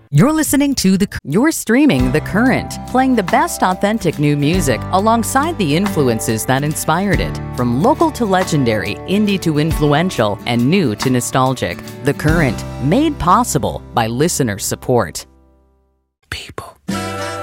You're listening to You're streaming The Current, playing the best authentic new music alongside the influences that inspired it. From local to legendary, indie to influential, and new to nostalgic. The Current, made possible by listener support. People.